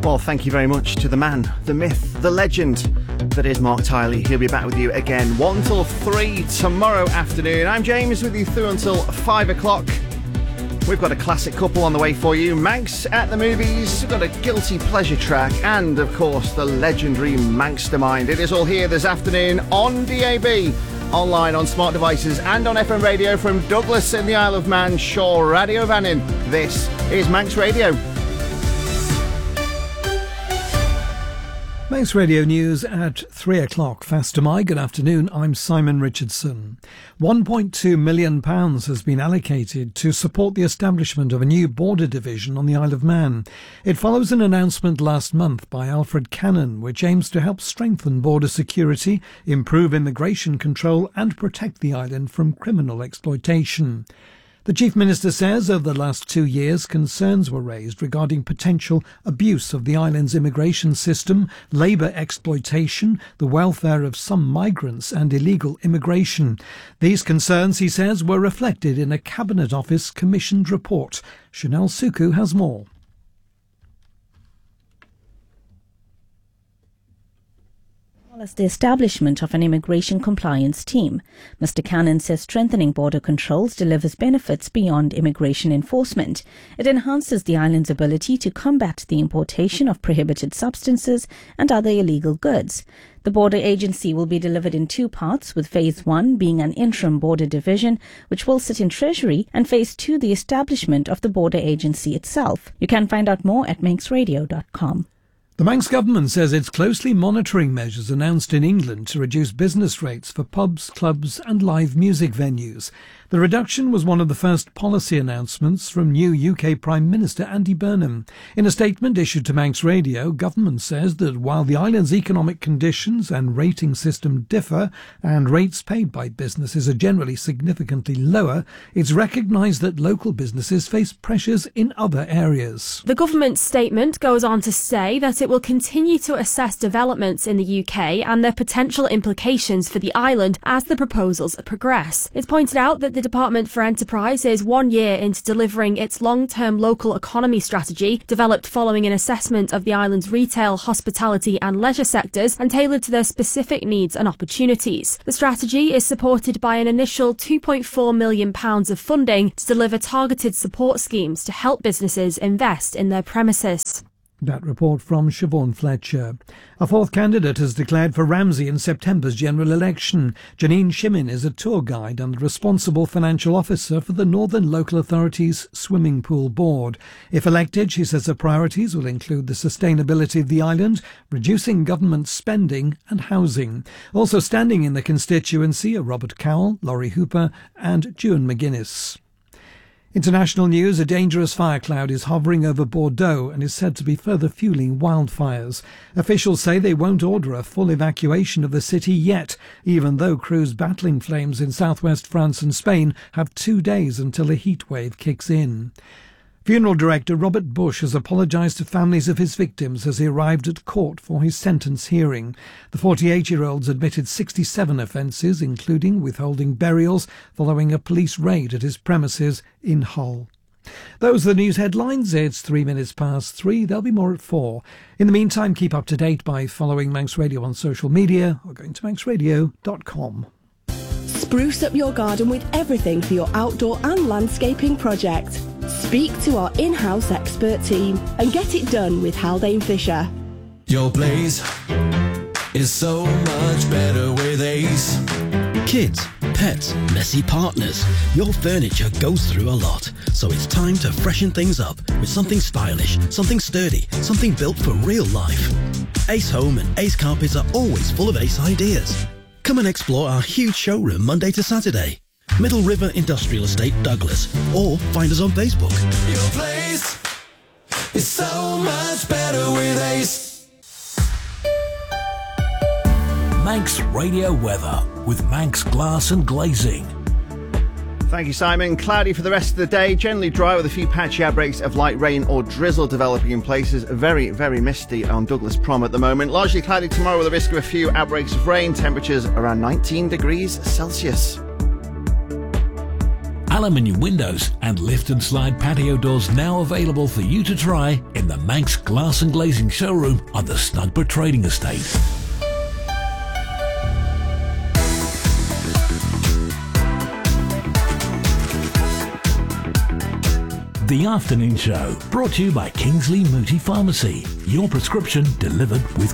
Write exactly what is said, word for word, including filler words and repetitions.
Well, thank you very much to the man, the myth, the legend that is Mark Tiley. He'll be back with you again one till three tomorrow afternoon. I'm James with you through until five o'clock. We've got a classic couple on the way for you. Manx at the movies. We've got a guilty pleasure track and, of course, the legendary Manxtermind. It is all here this afternoon on D A B, online on smart devices and on F M radio from Douglas in the Isle of Man, Shaw Radio Vannin. This is Manx Radio. Manx Radio News at three o'clock. Fast to my good afternoon. I'm Simon Richardson. one point two million pounds has been allocated to support the establishment of a new border division on the Isle of Man. It follows an announcement last month by Alfred Cannon, which aims to help strengthen border security, improve immigration control and protect the island from criminal exploitation. The Chief Minister says over the last two years concerns were raised regarding potential abuse of the island's immigration system, labour exploitation, the welfare of some migrants and illegal immigration. These concerns, he says, were reflected in a Cabinet Office commissioned report. Chanel Suku has more. As the establishment of an immigration compliance team. Mister Cannon says strengthening border controls delivers benefits beyond immigration enforcement. It enhances the island's ability to combat the importation of prohibited substances and other illegal goods. The border agency will be delivered in two parts, with phase one being an interim border division, which will sit in Treasury, and phase two the establishment of the border agency itself. You can find out more at manx radio dot com. The Manx government says it's closely monitoring measures announced in England to reduce business rates for pubs, clubs and live music venues. The reduction was one of the first policy announcements from new U K Prime Minister Andy Burnham. In a statement issued to Manx Radio, government says that while the island's economic conditions and rating system differ and rates paid by businesses are generally significantly lower, it's recognised that local businesses face pressures in other areas. The government's statement goes on to say that it will continue to assess developments in the U K and their potential implications for the island as the proposals progress. It's pointed out that the Department for Enterprise is one year into delivering its long-term local economy strategy, developed following an assessment of the island's retail, hospitality and leisure sectors and tailored to their specific needs and opportunities. The strategy is supported by an initial two point four million pounds of funding to deliver targeted support schemes to help businesses invest in their premises. That report from Siobhan Fletcher. A fourth candidate has declared for Ramsey in September's general election. Janine Shimin is a tour guide and the responsible financial officer for the Northern Local Authority's Swimming Pool Board. If elected, she says her priorities will include the sustainability of the island, reducing government spending and housing. Also standing in the constituency are Robert Cowell, Laurie Hooper and Juan McGuinness. International news, a dangerous fire cloud is hovering over Bordeaux and is said to be further fueling wildfires. Officials say they won't order a full evacuation of the city yet, even though crews battling flames in southwest France and Spain have two days until a heatwave kicks in. Funeral director Robert Bush has apologised to families of his victims as he arrived at court for his sentence hearing. The forty-eight-year-old's admitted sixty-seven offences, including withholding burials, following a police raid at his premises in Hull. Those are the news headlines. It's three minutes past three. There'll be more at four. In the meantime, keep up to date by following Manx Radio on social media or going to manx radio dot com. Spruce up your garden with everything for your outdoor and landscaping project. Speak to our in-house expert team and get it done with Haldane Fisher. Your place is so much better with Ace. Kids, pets, messy partners. Your furniture goes through a lot, so it's time to freshen things up with something stylish, something sturdy, something built for real life. Ace Home and Ace Carpets are always full of Ace ideas. Come and explore our huge showroom Monday to Saturday. Middle River Industrial Estate, Douglas, or find us on Facebook. Your place is so much better with Ace. Manx Radio weather with Manx Glass and Glazing. Thank you, Simon. Cloudy for the rest of the day, generally dry with a few patchy outbreaks of light rain or drizzle developing in places. Very, very misty on Douglas Prom at the moment. Largely cloudy tomorrow with a risk of a few outbreaks of rain. Temperatures around nineteen degrees Celsius. Aluminium windows and lift and slide patio doors now available for you to try in the Manx Glass and Glazing showroom on the Snugborough Trading Estate. The Afternoon Show, brought to you by Kingsley Moody Pharmacy. Your prescription delivered with